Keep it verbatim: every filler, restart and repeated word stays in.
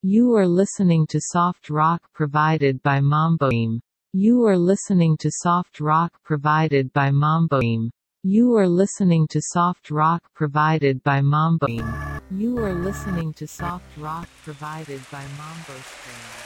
You are listening to soft rock provided by Mamboim. You are listening to soft rock provided by Mamboim. You are listening to soft rock provided by Mamboim. You are listening to soft rock provided by Mambo Stream.